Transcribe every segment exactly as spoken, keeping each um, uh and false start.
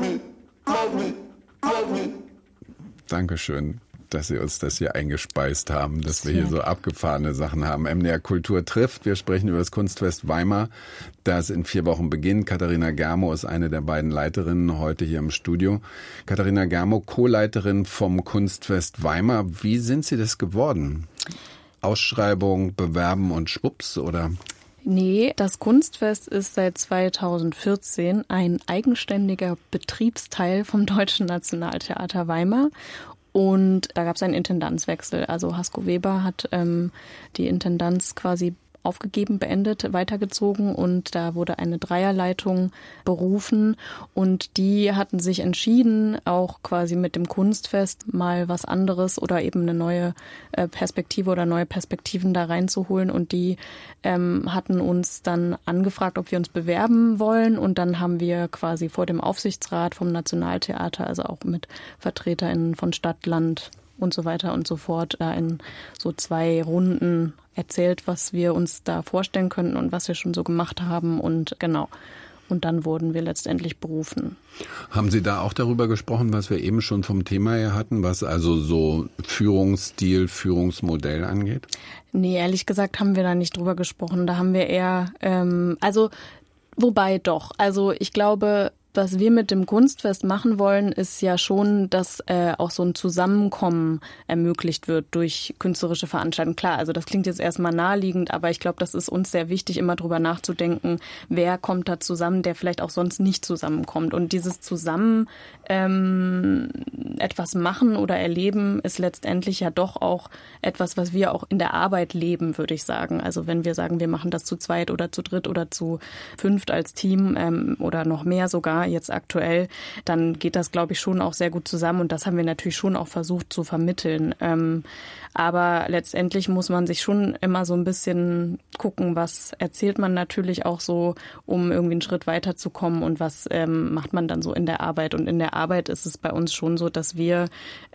Dankeschön, dass Sie uns das hier eingespeist haben, dass wir hier so abgefahrene Sachen haben. M D R Kultur trifft. Wir sprechen über das Kunstfest Weimar, das in vier Wochen beginnt. Katharina Germo ist eine der beiden Leiterinnen heute hier im Studio. Katharina Germo, Co-Leiterin vom Kunstfest Weimar. Wie sind Sie das geworden? Ausschreibung, Bewerben und Schwupps, oder? Nee, das Kunstfest ist seit zweitausendvierzehn ein eigenständiger Betriebsteil vom Deutschen Nationaltheater Weimar. Und da gab es einen Intendanzwechsel. Also Hasko Weber hat ähm, die Intendanz quasi aufgegeben, beendet, weitergezogen und da wurde eine Dreierleitung berufen und die hatten sich entschieden, auch quasi mit dem Kunstfest mal was anderes oder eben eine neue Perspektive oder neue Perspektiven da reinzuholen und die ähm, hatten uns dann angefragt, ob wir uns bewerben wollen und dann haben wir quasi vor dem Aufsichtsrat vom Nationaltheater, also auch mit VertreterInnen von Stadt, Land und so weiter und so fort, da in so zwei Runden erzählt, was wir uns da vorstellen könnten und was wir schon so gemacht haben und genau. Und dann wurden wir letztendlich berufen. Haben Sie da auch darüber gesprochen, was wir eben schon vom Thema her hatten, was also so Führungsstil, Führungsmodell angeht? Nee, ehrlich gesagt haben wir da nicht drüber gesprochen. Da haben wir eher, ähm, also wobei doch. Also ich glaube, was wir mit dem Kunstfest machen wollen, ist ja schon, dass äh, auch so ein Zusammenkommen ermöglicht wird durch künstlerische Veranstaltungen. Klar, also das klingt jetzt erstmal naheliegend, aber ich glaube, das ist uns sehr wichtig, immer drüber nachzudenken, wer kommt da zusammen, der vielleicht auch sonst nicht zusammenkommt. Und dieses Zusammen ähm, etwas machen oder erleben ist letztendlich ja doch auch etwas, was wir auch in der Arbeit leben, würde ich sagen. Also wenn wir sagen, wir machen das zu zweit oder zu dritt oder zu fünft als Team ähm, oder noch mehr sogar, jetzt aktuell, dann geht das, glaube ich, schon auch sehr gut zusammen und das haben wir natürlich schon auch versucht zu vermitteln. Ähm, aber letztendlich muss man sich schon immer so ein bisschen gucken, was erzählt man natürlich auch so, um irgendwie einen Schritt weiterzukommen und was ähm, macht man dann so in der Arbeit. Und in der Arbeit ist es bei uns schon so, dass wir,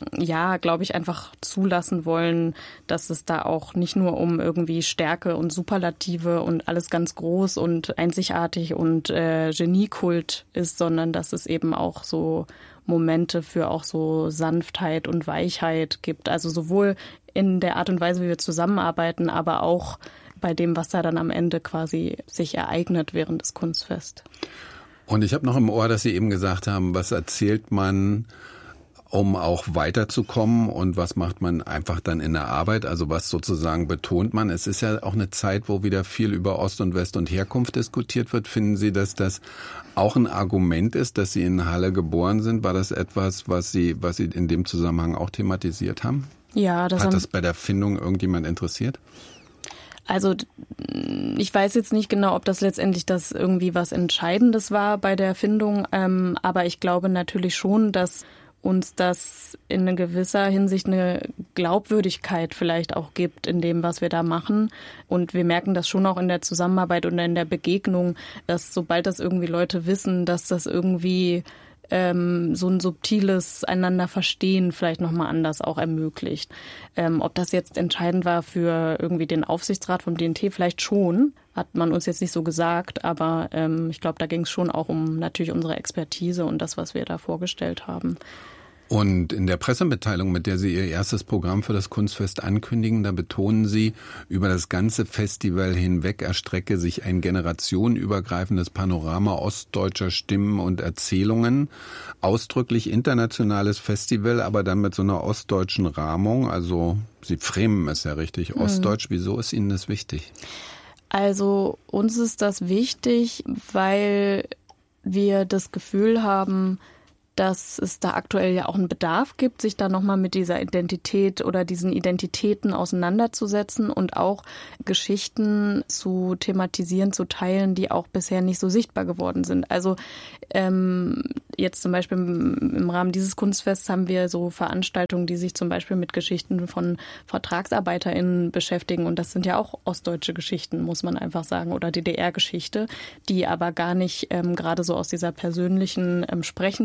ja, glaube ich, einfach zulassen wollen, dass es da auch nicht nur um irgendwie Stärke und Superlative und alles ganz groß und einzigartig und äh, Geniekult ist, sondern dass es eben auch so Momente für auch so Sanftheit und Weichheit gibt. Also sowohl in der Art und Weise, wie wir zusammenarbeiten, aber auch bei dem, was da dann am Ende quasi sich ereignet während des Kunstfests. Und ich habe noch im Ohr, dass Sie eben gesagt haben, was erzählt man, um auch weiterzukommen und was macht man einfach dann in der Arbeit, also was sozusagen betont man. Es ist ja auch eine Zeit, wo wieder viel über Ost und West und Herkunft diskutiert wird. Finden Sie, dass das auch ein Argument ist, dass Sie in Halle geboren sind? War das etwas, was Sie, was Sie in dem Zusammenhang auch thematisiert haben? Ja, das hat das bei der Findung irgendjemand interessiert? Also ich weiß jetzt nicht genau, ob das letztendlich das irgendwie was Entscheidendes war bei der Findung, ähm, aber ich glaube natürlich schon, dass uns das in eine gewisser Hinsicht eine Glaubwürdigkeit vielleicht auch gibt in dem, was wir da machen. Und wir merken das schon auch in der Zusammenarbeit und in der Begegnung, dass sobald das irgendwie Leute wissen, dass das irgendwie ähm, so ein subtiles einander Verstehen vielleicht nochmal anders auch ermöglicht. Ähm, ob das jetzt entscheidend war für irgendwie den Aufsichtsrat vom D N T, vielleicht schon, hat man uns jetzt nicht so gesagt, aber ähm, ich glaube, da ging es schon auch um natürlich unsere Expertise und das, was wir da vorgestellt haben. Und in der Pressemitteilung, mit der Sie Ihr erstes Programm für das Kunstfest ankündigen, da betonen Sie, über das ganze Festival hinweg erstrecke sich ein generationenübergreifendes Panorama ostdeutscher Stimmen und Erzählungen. Ausdrücklich internationales Festival, aber dann mit so einer ostdeutschen Rahmung. Also Sie framen es ja richtig, hm. ostdeutsch. Wieso ist Ihnen das wichtig? Also uns ist das wichtig, weil wir das Gefühl haben, dass es da aktuell ja auch einen Bedarf gibt, sich da nochmal mit dieser Identität oder diesen Identitäten auseinanderzusetzen und auch Geschichten zu thematisieren, zu teilen, die auch bisher nicht so sichtbar geworden sind. Also ähm, jetzt zum Beispiel im Rahmen dieses Kunstfests haben wir so Veranstaltungen, die sich zum Beispiel mit Geschichten von VertragsarbeiterInnen beschäftigen. Und das sind ja auch ostdeutsche Geschichten, muss man einfach sagen, oder D D R-Geschichte, die aber gar nicht ähm, gerade so aus dieser persönlichen, ähm, sprechenden Haltung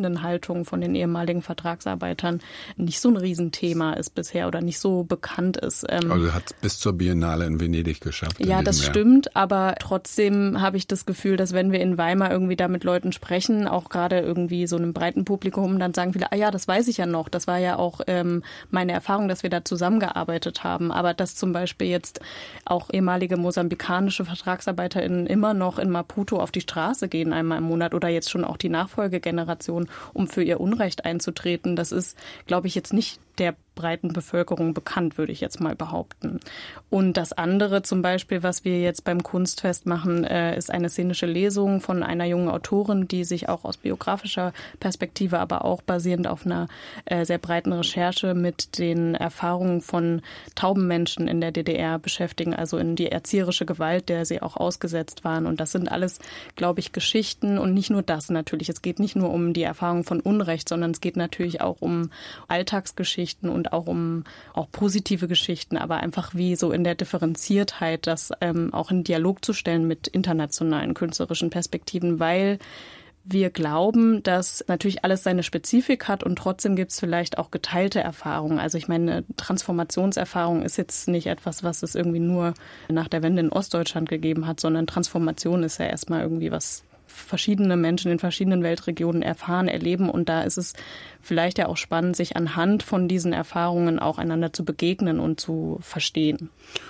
Ausbeutung von den ehemaligen Vertragsarbeitern nicht so ein Riesenthema ist bisher oder nicht so bekannt ist. Also hat es bis zur Biennale in Venedig geschafft. Ja, das Jahr. Stimmt, aber trotzdem habe ich das Gefühl, dass wenn wir in Weimar irgendwie da mit Leuten sprechen, auch gerade irgendwie so einem breiten Publikum, dann sagen viele, ah ja, das weiß ich ja noch. Das war ja auch ähm, meine Erfahrung, dass wir da zusammengearbeitet haben. Aber dass zum Beispiel jetzt auch ehemalige mosambikanische VertragsarbeiterInnen immer noch in Maputo auf die Straße gehen einmal im Monat oder jetzt schon auch die Nachfolgegeneration, um für ihr Unrecht einzutreten, das ist, glaube ich, jetzt nicht der breiten Bevölkerung bekannt, würde ich jetzt mal behaupten. Und das andere zum Beispiel, was wir jetzt beim Kunstfest machen, äh, ist eine szenische Lesung von einer jungen Autorin, die sich auch aus biografischer Perspektive, aber auch basierend auf einer äh, sehr breiten Recherche mit den Erfahrungen von tauben Menschen in der D D R beschäftigen, also in die erzieherische Gewalt, der sie auch ausgesetzt waren. Und das sind alles, glaube ich, Geschichten und nicht nur das natürlich. Es geht nicht nur um die Erfahrung von Unrecht, sondern es geht natürlich auch um Alltagsgeschichten und auch um auch positive Geschichten, aber einfach wie so in der Differenziertheit, das ähm, auch in Dialog zu stellen mit internationalen künstlerischen Perspektiven, weil wir glauben, dass natürlich alles seine Spezifik hat und trotzdem gibt es vielleicht auch geteilte Erfahrungen. Also ich meine, Transformationserfahrung ist jetzt nicht etwas, was es irgendwie nur nach der Wende in Ostdeutschland gegeben hat, sondern Transformation ist ja erstmal irgendwie was verschiedene Menschen in verschiedenen Weltregionen erfahren, erleben. Und da ist es vielleicht ja auch spannend, sich anhand von diesen Erfahrungen auch einander zu begegnen und zu verstehen.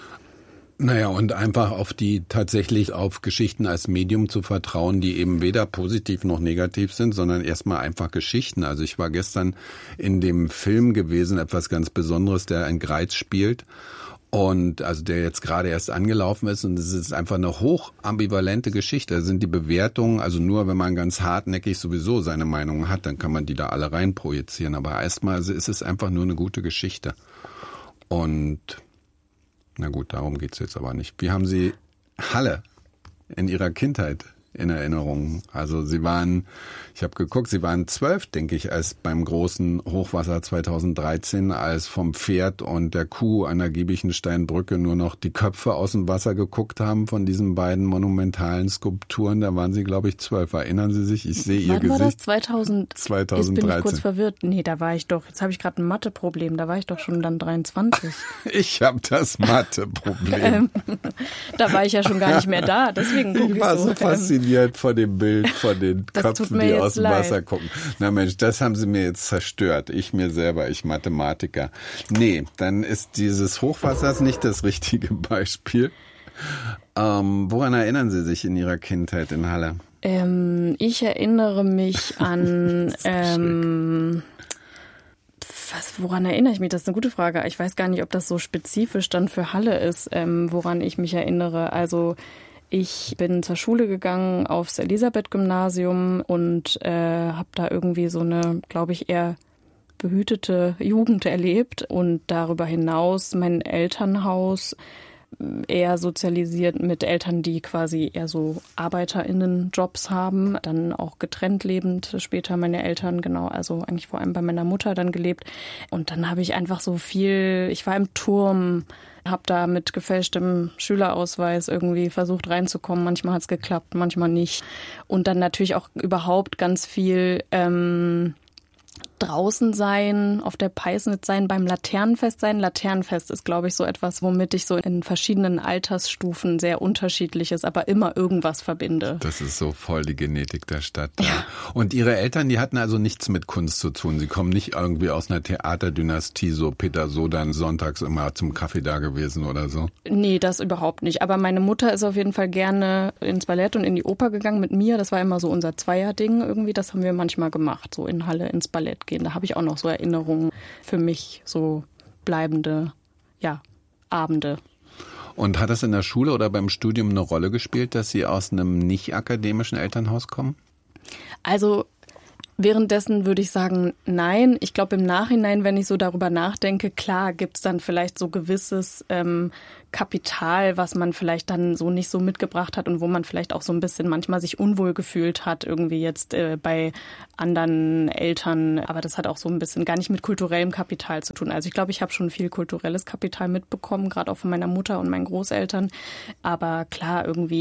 Naja, und einfach auf die tatsächlich auf Geschichten als Medium zu vertrauen, die eben weder positiv noch negativ sind, sondern erstmal einfach Geschichten. Also ich war gestern in dem Film gewesen, etwas ganz Besonderes, der ein Greiz spielt. Und also der jetzt gerade erst angelaufen ist und es ist einfach eine hoch ambivalente Geschichte. Da sind die Bewertungen, also nur wenn man ganz hartnäckig sowieso seine Meinung hat, dann kann man die da alle rein projizieren. Aber erstmal ist es einfach nur eine gute Geschichte. Und na gut, darum geht's jetzt aber nicht. Wie haben Sie Halle in Ihrer Kindheit in Erinnerung? Also Sie waren, ich habe geguckt, Sie waren zwölf, denke ich, als beim großen Hochwasser zweitausenddreizehn, als vom Pferd und der Kuh an der Giebichensteinbrücke nur noch die Köpfe aus dem Wasser geguckt haben von diesen beiden monumentalen Skulpturen. Da waren Sie, glaube ich, zwölf. Erinnern Sie sich? Ich sehe Ihr Gesicht. Wann war das? zweitausend? zweitausenddreizehn. Jetzt bin ich kurz verwirrt. Nee, da war ich doch, jetzt habe ich gerade ein Matheproblem, da war ich doch schon dann dreiundzwanzig. Ich habe das Matheproblem. Da war ich ja schon gar nicht mehr da, deswegen gucke ich, ich war so, so fasziniert von dem Bild, von den Köpfen, die aus dem Wasser leid. gucken. Na Mensch, das haben Sie mir jetzt zerstört. Ich mir selber, ich Mathematiker. Nee, dann ist dieses Hochwassers nicht das richtige Beispiel. Ähm, woran erinnern Sie sich in Ihrer Kindheit in Halle? Ähm, ich erinnere mich an... ähm, was, woran erinnere ich mich? Das ist eine gute Frage. Ich weiß gar nicht, ob das so spezifisch dann für Halle ist, ähm, woran ich mich erinnere. Also ich bin zur Schule gegangen aufs Elisabeth-Gymnasium und äh, habe da irgendwie so eine, glaube ich, eher behütete Jugend erlebt und darüber hinaus mein Elternhaus eher sozialisiert mit Eltern, die quasi eher so ArbeiterInnen-Jobs haben, dann auch getrennt lebend, später meine Eltern, genau, also eigentlich vor allem bei meiner Mutter dann gelebt. Und dann habe ich einfach so viel, ich war im Turm, habe da mit gefälschtem Schülerausweis irgendwie versucht reinzukommen. Manchmal hat es geklappt, manchmal nicht. Und dann natürlich auch überhaupt ganz viel ähm, draußen sein, auf der Peisnitz sein, beim Laternenfest sein. Laternenfest ist, glaube ich, so etwas, womit ich so in verschiedenen Altersstufen sehr unterschiedliches, aber immer irgendwas verbinde. Das ist so voll die Genetik der Stadt. Ja. Und Ihre Eltern, die hatten also nichts mit Kunst zu tun. Sie kommen nicht irgendwie aus einer Theaterdynastie, so Peter Sodan sonntags immer zum Kaffee da gewesen oder so? Nee, das überhaupt nicht. Aber meine Mutter ist auf jeden Fall gerne ins Ballett und in die Oper gegangen mit mir. Das war immer so unser Zweierding irgendwie. Das haben wir manchmal gemacht, so in Halle ins Ballett gehen. Da habe ich auch noch so Erinnerungen für mich, so bleibende, ja, Abende. Und hat das in der Schule oder beim Studium eine Rolle gespielt, dass Sie aus einem nicht akademischen Elternhaus kommen? Also währenddessen würde ich sagen, nein. Ich glaube im Nachhinein, wenn ich so darüber nachdenke, klar gibt es dann vielleicht so gewisses ähm, Kapital, was man vielleicht dann so nicht so mitgebracht hat und wo man vielleicht auch so ein bisschen manchmal sich unwohl gefühlt hat, irgendwie jetzt äh, bei anderen Eltern. Aber das hat auch so ein bisschen gar nicht mit kulturellem Kapital zu tun. Also ich glaube, ich habe schon viel kulturelles Kapital mitbekommen, gerade auch von meiner Mutter und meinen Großeltern. Aber klar, irgendwie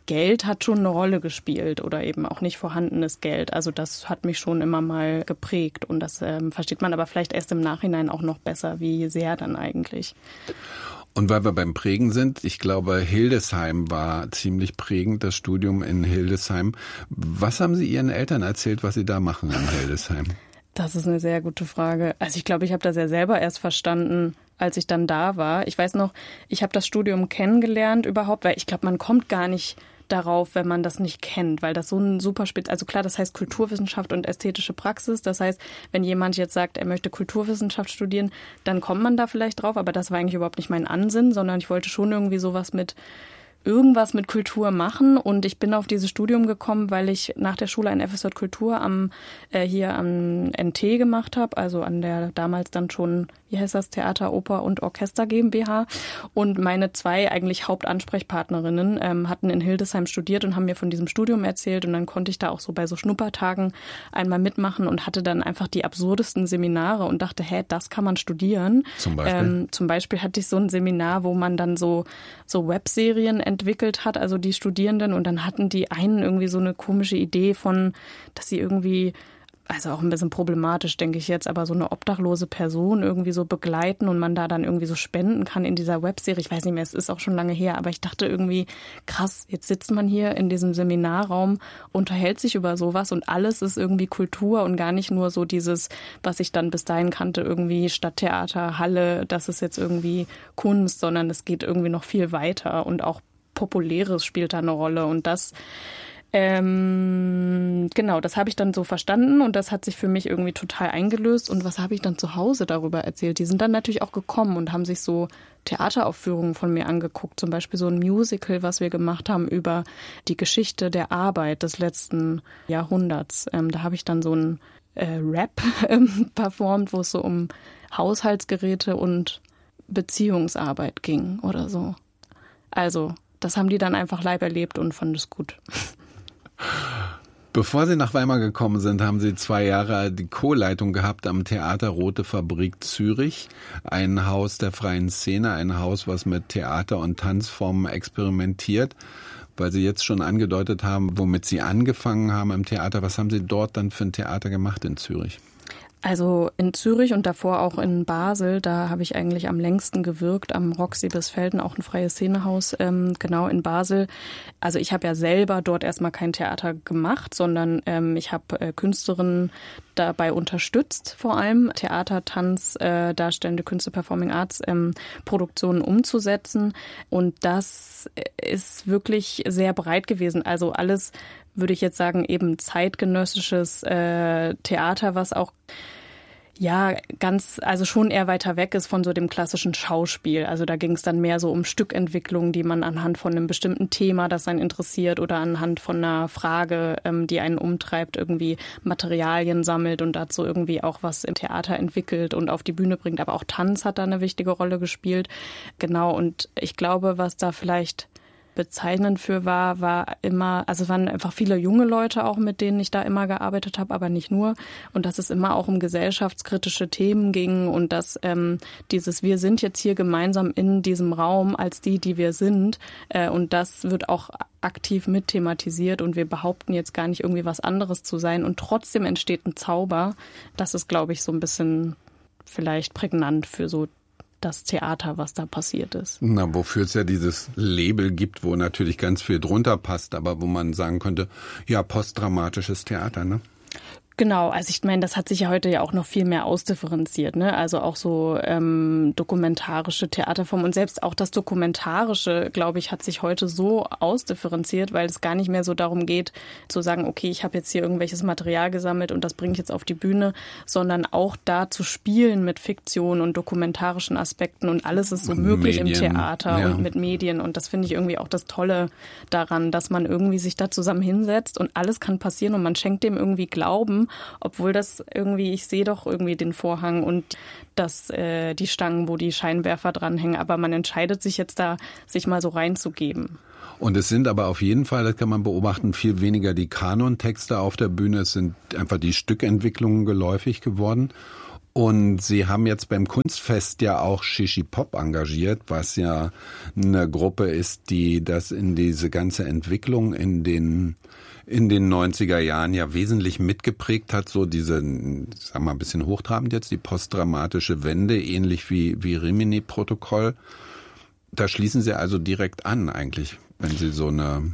Geld hat schon eine Rolle gespielt oder eben auch nicht vorhandenes Geld. Also das hat mich schon immer mal geprägt und das ähm, versteht man aber vielleicht erst im Nachhinein auch noch besser, wie sehr dann eigentlich. Und weil wir beim Prägen sind, ich glaube, Hildesheim war ziemlich prägend, das Studium in Hildesheim. Was haben Sie Ihren Eltern erzählt, was Sie da machen in Hildesheim? Das ist eine sehr gute Frage. Also ich glaube, ich habe das ja selber erst verstanden, als ich dann da war. Ich weiß noch, ich habe das Studium kennengelernt überhaupt, weil ich glaube, man kommt gar nicht darauf, wenn man das nicht kennt, weil das so ein super spitz, also klar, das heißt Kulturwissenschaft und ästhetische Praxis. Das heißt, wenn jemand jetzt sagt, er möchte Kulturwissenschaft studieren, dann kommt man da vielleicht drauf, aber das war eigentlich überhaupt nicht mein Ansinnen, sondern ich wollte schon irgendwie sowas mit irgendwas mit Kultur machen und ich bin auf dieses Studium gekommen, weil ich nach der Schule ein F S J Kultur am äh, hier am N T gemacht habe, also an der damals dann schon, wie heißt das, Theater, Oper und Orchester GmbH und meine zwei eigentlich Hauptansprechpartnerinnen ähm, hatten in Hildesheim studiert und haben mir von diesem Studium erzählt und dann konnte ich da auch so bei so Schnuppertagen einmal mitmachen und hatte dann einfach die absurdesten Seminare und dachte, hä, das kann man studieren. Zum Beispiel? Ähm, zum Beispiel hatte ich so ein Seminar, wo man dann so, so Webserien entwickelt hat, also die Studierenden und dann hatten die einen irgendwie so eine komische Idee von, dass sie irgendwie, also auch ein bisschen problematisch, denke ich jetzt, aber so eine obdachlose Person irgendwie so begleiten und man da dann irgendwie so spenden kann in dieser Webserie. Ich weiß nicht mehr, es ist auch schon lange her, aber ich dachte irgendwie, krass, jetzt sitzt man hier in diesem Seminarraum, unterhält sich über sowas und alles ist irgendwie Kultur und gar nicht nur so dieses, was ich dann bis dahin kannte, irgendwie Stadttheater, Halle, das ist jetzt irgendwie Kunst, sondern es geht irgendwie noch viel weiter und auch Populäres spielt da eine Rolle und das Ähm, genau, das habe ich dann so verstanden und das hat sich für mich irgendwie total eingelöst. Und was habe ich dann zu Hause darüber erzählt? Die sind dann natürlich auch gekommen und haben sich so Theateraufführungen von mir angeguckt. Zum Beispiel so ein Musical, was wir gemacht haben über die Geschichte der Arbeit des letzten Jahrhunderts. Ähm, da habe ich dann so ein äh, Rap ähm, performt, wo es so um Haushaltsgeräte und Beziehungsarbeit ging oder so. Also, das haben die dann einfach live erlebt und fanden es gut. Bevor Sie nach Weimar gekommen sind, haben Sie zwei Jahre die Co-Leitung gehabt am Theater Rote Fabrik Zürich. Ein Haus der freien Szene, ein Haus, was mit Theater- und Tanzformen experimentiert. Weil Sie jetzt schon angedeutet haben, womit Sie angefangen haben im Theater. Was haben Sie dort dann für ein Theater gemacht in Zürich? Also in Zürich und davor auch in Basel, da habe ich eigentlich am längsten gewirkt, am Roxy Bisfelden, auch ein freies Szenehaus, ähm, genau in Basel. Also ich habe ja selber dort erstmal kein Theater gemacht, sondern ähm, ich habe äh, Künstlerinnen dabei unterstützt, vor allem Theater, Tanz, äh, darstellende Künste, Performing Arts, ähm, Produktionen umzusetzen. Und das ist wirklich sehr breit gewesen. Also alles, würde ich jetzt sagen, eben zeitgenössisches äh, Theater, was auch ja ganz, also schon eher weiter weg ist von so dem klassischen Schauspiel. Also da ging es dann mehr so um Stückentwicklung, die man anhand von einem bestimmten Thema, das einen interessiert oder anhand von einer Frage, ähm, die einen umtreibt, irgendwie Materialien sammelt und dazu irgendwie auch was im Theater entwickelt und auf die Bühne bringt. Aber auch Tanz hat da eine wichtige Rolle gespielt. Genau, und ich glaube, was da vielleicht bezeichnend für war, war immer, also es waren einfach viele junge Leute auch, mit denen ich da immer gearbeitet habe, aber nicht nur. Und dass es immer auch um gesellschaftskritische Themen ging und dass ähm, dieses, wir sind jetzt hier gemeinsam in diesem Raum als die, die wir sind. Äh, und das wird auch aktiv mit thematisiert und wir behaupten jetzt gar nicht irgendwie was anderes zu sein und trotzdem entsteht ein Zauber. Das ist, glaube ich, so ein bisschen vielleicht prägnant für so das Theater, was da passiert ist. Na, wofür es ja dieses Label gibt, wo natürlich ganz viel drunter passt, aber wo man sagen könnte, ja, postdramatisches Theater, ne? Genau, also ich meine, das hat sich ja heute ja auch noch viel mehr ausdifferenziert, ne? Also auch so ähm, dokumentarische Theaterformen und selbst auch das Dokumentarische, glaube ich, hat sich heute so ausdifferenziert, weil es gar nicht mehr so darum geht, zu sagen, okay, ich habe jetzt hier irgendwelches Material gesammelt und das bringe ich jetzt auf die Bühne, sondern auch da zu spielen mit Fiktion und dokumentarischen Aspekten und alles ist so und möglich Medien, im Theater ja. Und mit Medien und das finde ich irgendwie auch das Tolle daran, dass man irgendwie sich da zusammen hinsetzt und alles kann passieren und man schenkt dem irgendwie Glauben, obwohl das irgendwie, ich sehe doch irgendwie den Vorhang und das, äh, die Stangen, wo die Scheinwerfer dranhängen, aber man entscheidet sich jetzt da, sich mal so reinzugeben. Und es sind aber auf jeden Fall, das kann man beobachten, viel weniger die Kanontexte auf der Bühne, es sind einfach die Stückentwicklungen geläufig geworden. Und Sie haben jetzt beim Kunstfest ja auch Shishi Pop engagiert, was ja eine Gruppe ist, die das in diese ganze Entwicklung in den in den neunziger Jahren ja wesentlich mitgeprägt hat, so diese, sagen wir mal ein bisschen hochtrabend jetzt, die postdramatische Wende, ähnlich wie, wie Rimini-Protokoll. Da schließen Sie also direkt an eigentlich, wenn Sie so eine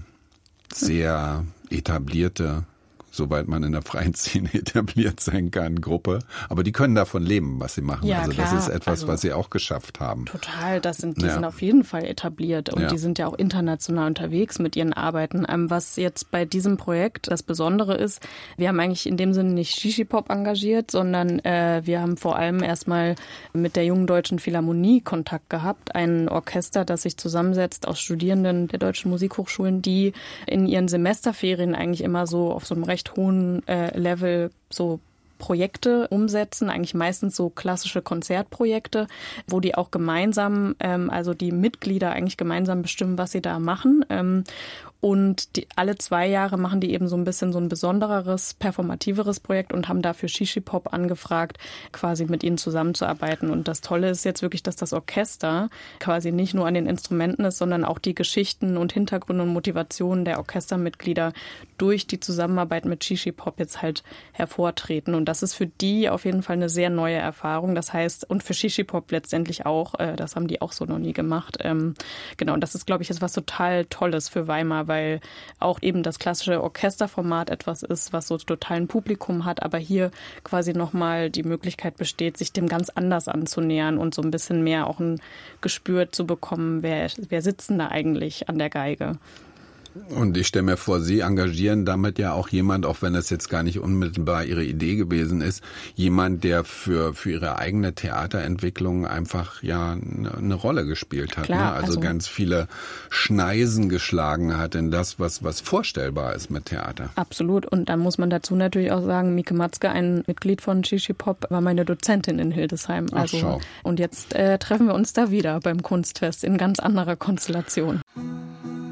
sehr etablierte, soweit man in der freien Szene etabliert sein kann, Gruppe. Aber die können davon leben, was sie machen. Ja, also klar. Das ist etwas, also, was sie auch geschafft haben. Total, das sind, die ja. sind auf jeden Fall etabliert und ja. die sind ja auch international unterwegs mit ihren Arbeiten. Was jetzt bei diesem Projekt das Besondere ist, wir haben eigentlich in dem Sinne nicht Shishi Pop engagiert, sondern äh, wir haben vor allem erstmal mit der Jungen Deutschen Philharmonie Kontakt gehabt. Ein Orchester, das sich zusammensetzt aus Studierenden der deutschen Musikhochschulen, die in ihren Semesterferien eigentlich immer so auf so einem recht hohen äh, Level so Projekte umsetzen, eigentlich meistens so klassische Konzertprojekte, wo die auch gemeinsam, ähm, also die Mitglieder eigentlich gemeinsam bestimmen, was sie da machen. Ähm, und die, alle zwei Jahre machen die eben so ein bisschen so ein besondereres, performativeres Projekt und haben dafür Shishi Pop angefragt, quasi mit ihnen zusammenzuarbeiten. Und das Tolle ist jetzt wirklich, dass das Orchester quasi nicht nur an den Instrumenten ist, sondern auch die Geschichten und Hintergründe und Motivationen der Orchestermitglieder durch die Zusammenarbeit mit Shishi Pop jetzt halt hervortreten. Und das ist für die auf jeden Fall eine sehr neue Erfahrung. Das heißt, und für Shishi Pop letztendlich auch, äh, das haben die auch so noch nie gemacht. Ähm, genau, und das ist, glaube ich, jetzt was total Tolles für Weimar, weil auch eben das klassische Orchesterformat etwas ist, was so total ein Publikum hat, aber hier quasi nochmal die Möglichkeit besteht, sich dem ganz anders anzunähern und so ein bisschen mehr auch ein Gespür zu bekommen, wer, wer sitzt denn da eigentlich an der Geige. Und ich stelle mir vor, Sie engagieren damit ja auch jemand, auch wenn das jetzt gar nicht unmittelbar Ihre Idee gewesen ist, jemand, der für für Ihre eigene Theaterentwicklung einfach ja eine, eine Rolle gespielt hat. Klar, ne? also, also ganz viele Schneisen geschlagen hat in das, was was vorstellbar ist mit Theater. Absolut. Und dann muss man dazu natürlich auch sagen, Mieke Matzke, ein Mitglied von Shishi Pop, war meine Dozentin in Hildesheim. Also, Ach, schau. Und jetzt äh, treffen wir uns da wieder beim Kunstfest in ganz anderer Konstellation.